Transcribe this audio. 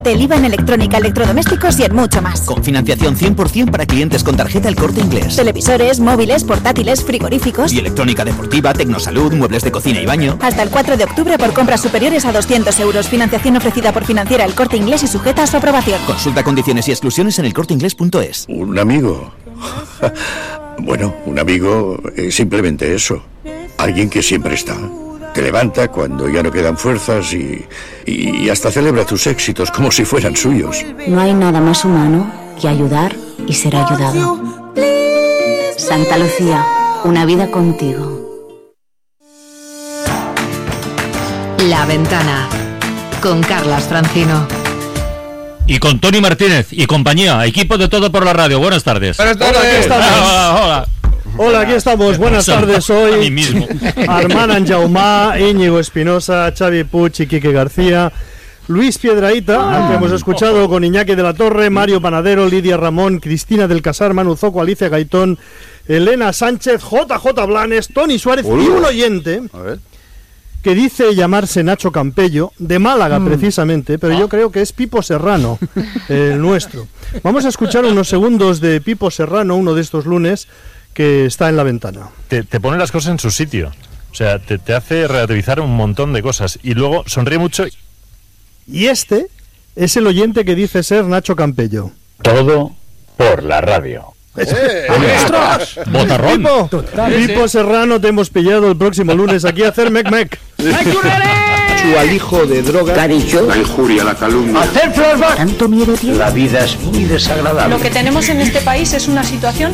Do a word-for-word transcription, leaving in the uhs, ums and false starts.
Del I V A en electrónica, electrodomésticos y en mucho más. Con financiación cien por ciento para clientes con tarjeta El Corte Inglés. Televisores, móviles, portátiles, frigoríficos. Y electrónica deportiva, tecnosalud, muebles de cocina y baño. Hasta el cuatro de octubre por compras superiores a doscientos euros. Financiación ofrecida por Financiera El Corte Inglés y sujeta a su aprobación. Consulta condiciones y exclusiones en elcorte inglés punto es. ¿Un amigo? Bueno, un amigo es simplemente eso. Alguien que siempre está. Te levanta cuando ya no quedan fuerzas y, y hasta celebra tus éxitos como si fueran suyos. No hay nada más humano que ayudar y ser ayudado. Santa Lucía, una vida contigo. La Ventana, con Carlas Francino. Y con Tony Martínez y compañía, equipo de Todo por la Radio. Buenas tardes. Buenas tardes. Hola, aquí estamos. Hola, hola. Hola, aquí estamos. Buenas tardes. Hoy a mí mismo. Armand Anjaumá, Íñigo Espinosa, Xavi Puig y Quique García, Luis Piedrahita, al que hemos escuchado, con Iñaki de la Torre, Mario Panadero, Lidia Ramón, Cristina del Casar, Manu Zoco, Alicia Gaitón, Elena Sánchez, J J Blanes, Tony Suárez y un oyente que dice llamarse Nacho Campello, de Málaga mm. precisamente, pero ah. yo creo que es Pipo Serrano, el nuestro. Vamos a escuchar unos segundos de Pipo Serrano, uno de estos lunes, que está en La Ventana. Te, te pone las cosas en su sitio, o sea, te, te hace relativizar un montón de cosas y luego sonríe mucho. Y este es el oyente que dice ser Nacho Campello. Todo por la radio. ¡Eh! ¡Ostras! ¡Botarrón! Pipo, Pipo Serrano, te hemos pillado el próximo lunes aquí a hacer mec mec. Su alijo de droga, cariño, la injuria, la calumnia, hacer flashback. ¿Tanto miedo tiene? La vida es muy desagradable. Lo que tenemos en este país es una situación